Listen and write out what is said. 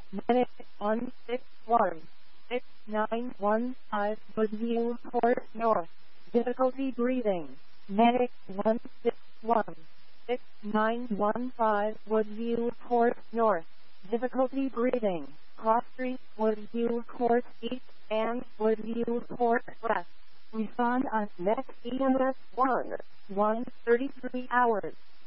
Medic 1616915 Woodview Court North. Difficulty breathing. Medic 1616915 Woodview Court North. Difficulty breathing. Cross Street, Woodview Court East, and Woodview Court West. Respond on Medic EMS 1. 1:33 hours.